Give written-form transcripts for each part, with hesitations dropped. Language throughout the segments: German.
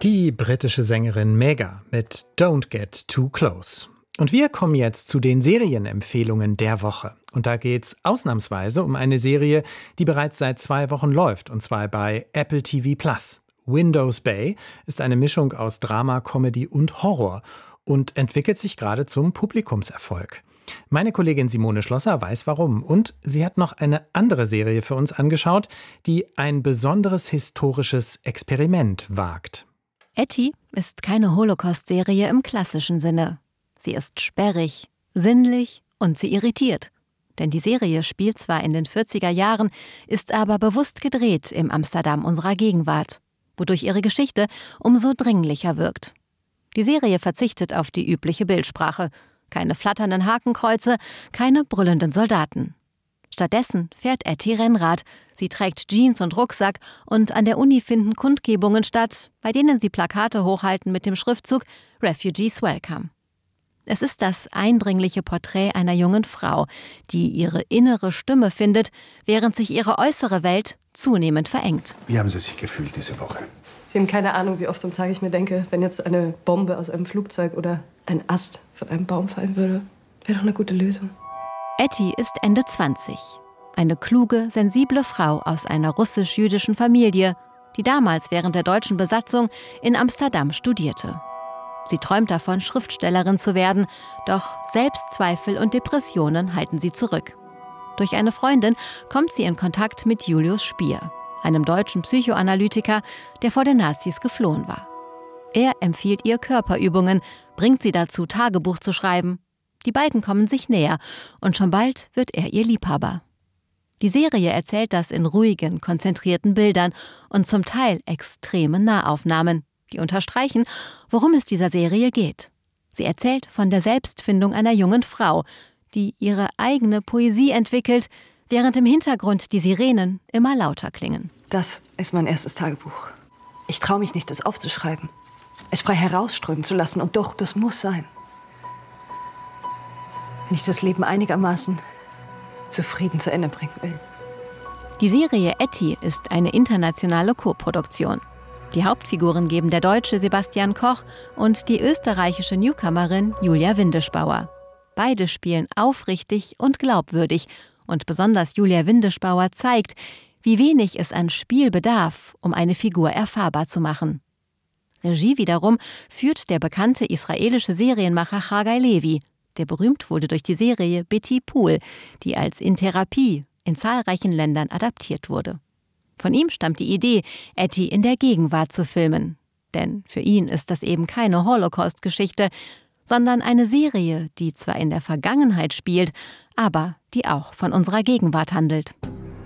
Die britische Sängerin Mega mit Don't Get Too Close. Und wir kommen jetzt zu den Serienempfehlungen der Woche. Und da geht's ausnahmsweise um eine Serie, die bereits seit 2 Wochen läuft, und zwar bei Apple TV+. Windows Bay ist eine Mischung aus Drama, Comedy und Horror und entwickelt sich gerade zum Publikumserfolg. Meine Kollegin Simone Schlosser weiß warum, und sie hat noch eine andere Serie für uns angeschaut, die ein besonderes historisches Experiment wagt. Etty ist keine Holocaust-Serie im klassischen Sinne. Sie ist sperrig, sinnlich und sie irritiert. Denn die Serie spielt zwar in den 40er Jahren, ist aber bewusst gedreht im Amsterdam unserer Gegenwart, wodurch ihre Geschichte umso dringlicher wirkt. Die Serie verzichtet auf die übliche Bildsprache. Keine flatternden Hakenkreuze, keine brüllenden Soldaten. Stattdessen fährt Etty Rennrad. Sie trägt Jeans und Rucksack und an der Uni finden Kundgebungen statt, bei denen sie Plakate hochhalten mit dem Schriftzug Refugees Welcome. Es ist das eindringliche Porträt einer jungen Frau, die ihre innere Stimme findet, während sich ihre äußere Welt zunehmend verengt. Wie haben Sie sich gefühlt diese Woche? Sie haben keine Ahnung, wie oft am Tag ich mir denke, wenn jetzt eine Bombe aus einem Flugzeug oder ein Ast von einem Baum fallen würde. Wäre doch eine gute Lösung. Etty ist Ende 20. Eine kluge, sensible Frau aus einer russisch-jüdischen Familie, die damals während der deutschen Besatzung in Amsterdam studierte. Sie träumt davon, Schriftstellerin zu werden, doch Selbstzweifel und Depressionen halten sie zurück. Durch eine Freundin kommt sie in Kontakt mit Julius Spier, einem deutschen Psychoanalytiker, der vor den Nazis geflohen war. Er empfiehlt ihr Körperübungen, bringt sie dazu, Tagebuch zu schreiben. Die beiden kommen sich näher und schon bald wird er ihr Liebhaber. Die Serie erzählt das in ruhigen, konzentrierten Bildern und zum Teil extremen Nahaufnahmen, die unterstreichen, worum es dieser Serie geht. Sie erzählt von der Selbstfindung einer jungen Frau, die ihre eigene Poesie entwickelt, während im Hintergrund die Sirenen immer lauter klingen. Das ist mein erstes Tagebuch. Ich traue mich nicht, das aufzuschreiben. Es frei herausströmen zu lassen, und doch, das muss sein. Wenn ich das Leben einigermaßen zufrieden zu Ende bringen will. Die Serie Etty ist eine internationale Koproduktion. Die Hauptfiguren geben der Deutsche Sebastian Koch und die österreichische Newcomerin Julia Windischbauer. Beide spielen aufrichtig und glaubwürdig, und besonders Julia Windischbauer zeigt, wie wenig es an Spiel bedarf, um eine Figur erfahrbar zu machen. Regie wiederum führt der bekannte israelische Serienmacher Chagai Levi, der berühmt wurde durch die Serie Betty Pool, die als In Therapie in zahlreichen Ländern adaptiert wurde. Von ihm stammt die Idee, Etty in der Gegenwart zu filmen. Denn für ihn ist das eben keine Holocaust-Geschichte, sondern eine Serie, die zwar in der Vergangenheit spielt, aber die auch von unserer Gegenwart handelt.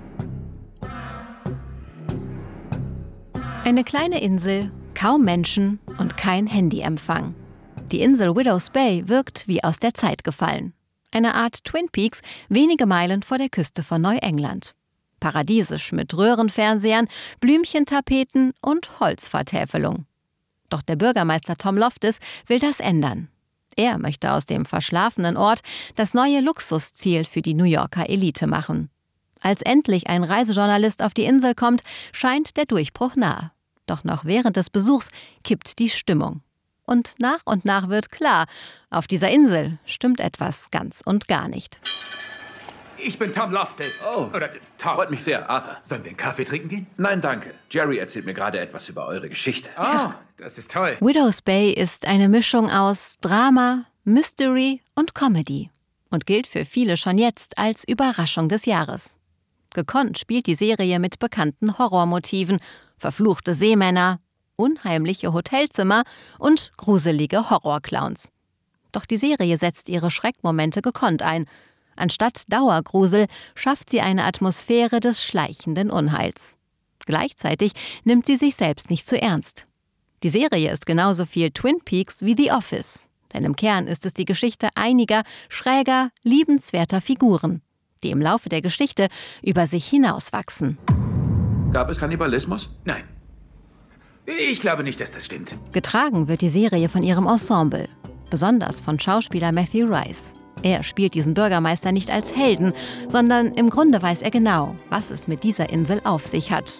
Eine kleine Insel, kaum Menschen und kein Handyempfang. Die Insel Windows Bay wirkt wie aus der Zeit gefallen. Eine Art Twin Peaks, wenige Meilen vor der Küste von Neuengland. Paradiesisch mit Röhrenfernsehern, Blümchentapeten und Holzvertäfelung. Doch der Bürgermeister Tom Loftus will das ändern. Er möchte aus dem verschlafenen Ort das neue Luxusziel für die New Yorker Elite machen. Als endlich ein Reisejournalist auf die Insel kommt, scheint der Durchbruch nahe. Doch noch während des Besuchs kippt die Stimmung. Und nach wird klar, auf dieser Insel stimmt etwas ganz und gar nicht. Ich bin Tom Loftus. Oh, Oder Tom. Freut mich sehr, Arthur. Sollen wir einen Kaffee trinken gehen? Nein, danke. Jerry erzählt mir gerade etwas über eure Geschichte. Oh, das ist toll. Windows Bay ist eine Mischung aus Drama, Mystery und Comedy und gilt für viele schon jetzt als Überraschung des Jahres. Gekonnt spielt die Serie mit bekannten Horrormotiven, verfluchte Seemänner, unheimliche Hotelzimmer und gruselige Horrorclowns. Doch die Serie setzt ihre Schreckmomente gekonnt ein. Anstatt Dauergrusel schafft sie eine Atmosphäre des schleichenden Unheils. Gleichzeitig nimmt sie sich selbst nicht zu ernst. Die Serie ist genauso viel Twin Peaks wie The Office. Denn im Kern ist es die Geschichte einiger schräger, liebenswerter Figuren, die im Laufe der Geschichte über sich hinauswachsen. Gab es Kannibalismus? Nein. Ich glaube nicht, dass das stimmt. Getragen wird die Serie von ihrem Ensemble, besonders von Schauspieler Matthew Rice. Er spielt diesen Bürgermeister nicht als Helden, sondern im Grunde weiß er genau, was es mit dieser Insel auf sich hat.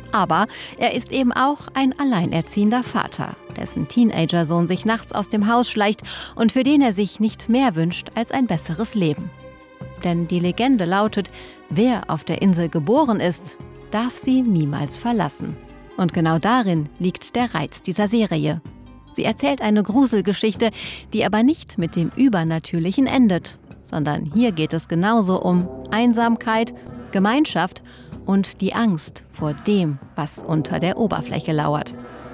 Aber er ist eben auch ein alleinerziehender Vater, dessen Teenagersohn sich nachts aus dem Haus schleicht und für den er sich nicht mehr wünscht als ein besseres Leben. Denn die Legende lautet, wer auf der Insel geboren ist, darf sie niemals verlassen. Und genau darin liegt der Reiz dieser Serie. Sie erzählt eine Gruselgeschichte, die aber nicht mit dem Übernatürlichen endet, sondern hier geht es genauso um Einsamkeit, Gemeinschaft und die Angst vor dem, was unter der Oberfläche lauert.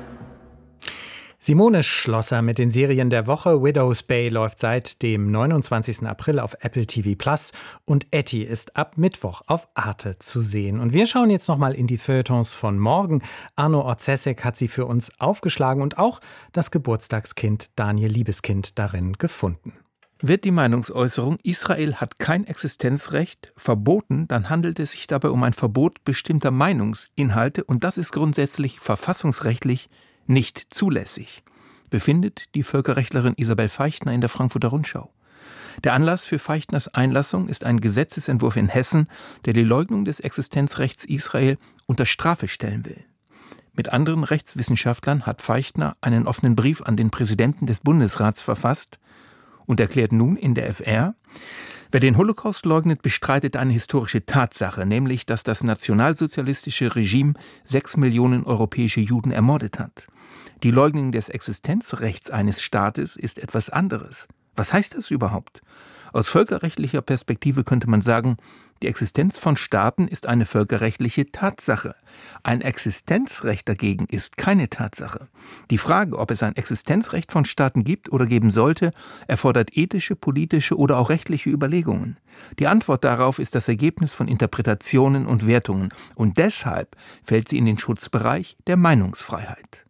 Simone Schlosser mit den Serien der Woche. Widow's Bay läuft seit dem 29. April auf Apple TV+ und Etty ist ab Mittwoch auf Arte zu sehen. Und wir schauen jetzt nochmal in die Feuilletons von morgen. Arno Orzesek hat sie für uns aufgeschlagen und auch das Geburtstagskind Daniel Liebeskind darin gefunden. Wird die Meinungsäußerung, Israel hat kein Existenzrecht, verboten, dann handelt es sich dabei um ein Verbot bestimmter Meinungsinhalte und das ist grundsätzlich verfassungsrechtlich nicht zulässig, befindet die Völkerrechtlerin Isabel Feichtner in der Frankfurter Rundschau. Der Anlass für Feichtners Einlassung ist ein Gesetzesentwurf in Hessen, der die Leugnung des Existenzrechts Israel unter Strafe stellen will. Mit anderen Rechtswissenschaftlern hat Feichtner einen offenen Brief an den Präsidenten des Bundesrats verfasst und erklärt nun in der FR, wer den Holocaust leugnet, bestreitet eine historische Tatsache, nämlich, dass das nationalsozialistische Regime 6 Millionen europäische Juden ermordet hat. Die Leugnung des Existenzrechts eines Staates ist etwas anderes. Was heißt das überhaupt? Aus völkerrechtlicher Perspektive könnte man sagen, die Existenz von Staaten ist eine völkerrechtliche Tatsache. Ein Existenzrecht dagegen ist keine Tatsache. Die Frage, ob es ein Existenzrecht von Staaten gibt oder geben sollte, erfordert ethische, politische oder auch rechtliche Überlegungen. Die Antwort darauf ist das Ergebnis von Interpretationen und Wertungen und deshalb fällt sie in den Schutzbereich der Meinungsfreiheit.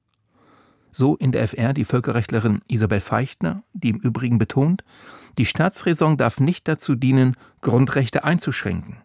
So in der FR die Völkerrechtlerin Isabel Feichtner, die im Übrigen betont, die Staatsräson darf nicht dazu dienen, Grundrechte einzuschränken.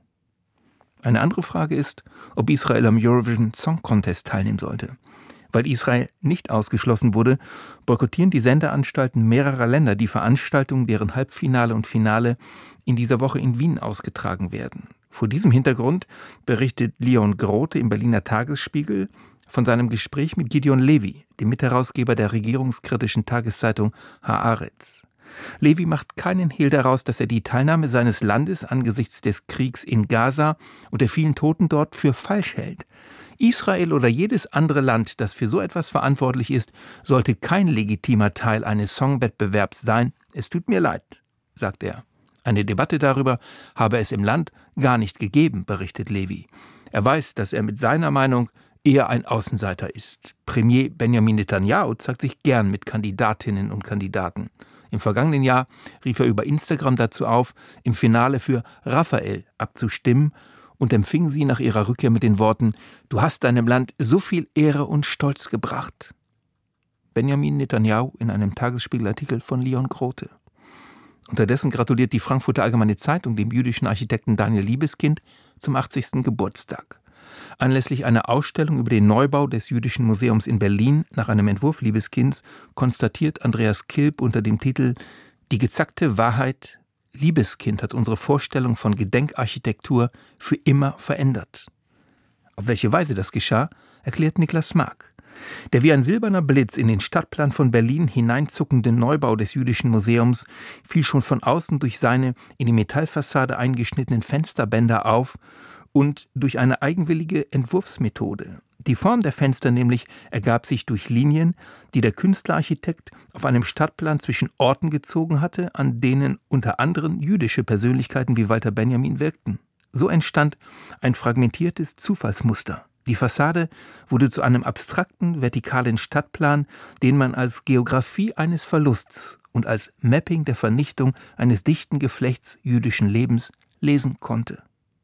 Eine andere Frage ist, ob Israel am Eurovision Song Contest teilnehmen sollte. Weil Israel nicht ausgeschlossen wurde, boykottieren die Sendeanstalten mehrerer Länder die Veranstaltungen, deren Halbfinale und Finale in dieser Woche in Wien ausgetragen werden. Vor diesem Hintergrund berichtet Leon Grote im Berliner Tagesspiegel von seinem Gespräch mit Gideon Levy, dem Mitherausgeber der regierungskritischen Tageszeitung Haaretz. Levy macht keinen Hehl daraus, dass er die Teilnahme seines Landes angesichts des Kriegs in Gaza und der vielen Toten dort für falsch hält. Israel oder jedes andere Land, das für so etwas verantwortlich ist, sollte kein legitimer Teil eines Songwettbewerbs sein. Es tut mir leid, sagt er. Eine Debatte darüber habe es im Land gar nicht gegeben, berichtet Levy. Er weiß, dass er mit seiner Meinung eher ein Außenseiter ist. Premier Benjamin Netanyahu zeigt sich gern mit Kandidatinnen und Kandidaten. Im vergangenen Jahr rief er über Instagram dazu auf, im Finale für Raphael abzustimmen und empfing sie nach ihrer Rückkehr mit den Worten: »Du hast deinem Land so viel Ehre und Stolz gebracht.« Benjamin Netanyahu in einem Tagesspiegelartikel von Leon Grote. Unterdessen gratuliert die Frankfurter Allgemeine Zeitung dem jüdischen Architekten Daniel Liebeskind zum 80. Geburtstag. Anlässlich einer Ausstellung über den Neubau des Jüdischen Museums in Berlin nach einem Entwurf Liebeskinds konstatiert Andreas Kilb unter dem Titel »Die gezackte Wahrheit: Liebeskind hat unsere Vorstellung von Gedenkarchitektur für immer verändert.« Auf welche Weise das geschah, erklärt Niklas Mark. Der wie ein silberner Blitz in den Stadtplan von Berlin hineinzuckende Neubau des Jüdischen Museums fiel schon von außen durch seine in die Metallfassade eingeschnittenen Fensterbänder auf und durch eine eigenwillige Entwurfsmethode. Die Form der Fenster nämlich ergab sich durch Linien, die der Künstlerarchitekt auf einem Stadtplan zwischen Orten gezogen hatte, an denen unter anderem jüdische Persönlichkeiten wie Walter Benjamin wirkten. So entstand ein fragmentiertes Zufallsmuster. Die Fassade wurde zu einem abstrakten, vertikalen Stadtplan, den man als Geografie eines Verlusts und als Mapping der Vernichtung eines dichten Geflechts jüdischen Lebens lesen konnte.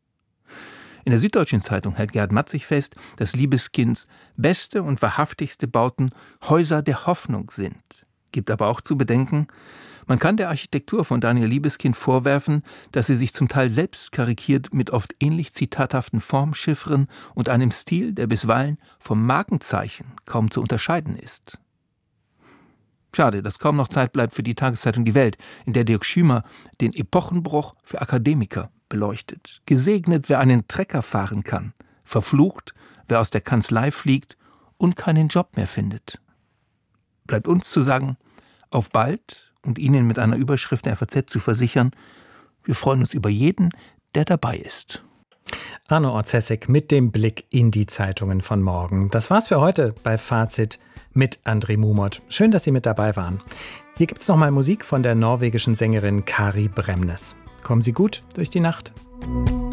In der Süddeutschen Zeitung hält Gerhard Matzig fest, dass Liebeskinds beste und wahrhaftigste Bauten Häuser der Hoffnung sind. Gibt aber auch zu bedenken, man kann der Architektur von Daniel Liebeskind vorwerfen, dass sie sich zum Teil selbst karikiert mit oft ähnlich zitathaften Formchiffren und einem Stil, der bisweilen vom Markenzeichen kaum zu unterscheiden ist. Schade, dass kaum noch Zeit bleibt für die Tageszeitung Die Welt, in der Dirk Schümer den Epochenbruch für Akademiker beleuchtet. Gesegnet, wer einen Trecker fahren kann. Verflucht, wer aus der Kanzlei fliegt und keinen Job mehr findet. Bleibt uns zu sagen, auf bald und Ihnen mit einer Überschrift der FAZ zu versichern, wir freuen uns über jeden, der dabei ist. Arno Orzesek mit dem Blick in die Zeitungen von morgen. Das war's für heute bei Fazit mit André Mumot. Schön, dass Sie mit dabei waren. Hier gibt's nochmal Musik von der norwegischen Sängerin Kari Bremnes. Kommen Sie gut durch die Nacht.